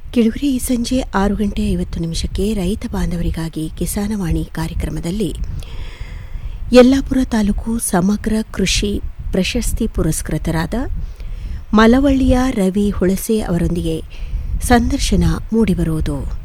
ಕೆಳಗರೆ ಈ ಸಂಜೆ 6:50 ರೈತ ಬಾಂಧವರಿಗಾಗಿ ಕಿಸಾನವಾಣಿ ಕಾರ್ಯಕ್ರಮದಲ್ಲಿ ಯಲ್ಲಾಪುರ ತಾಲೂಕು ಸಮಗ್ರ ಕೃಷಿ ಪ್ರಶಸ್ತಿ ಪುರಸ್ಕೃತರಾದ ಮಲವಳ್ಳಿಯ ರವಿ ಹುಳಸೆ ಅವರೊಂದಿಗೆ ಸಂದರ್ಶನ ಮೂಡಿಬರುವುದು.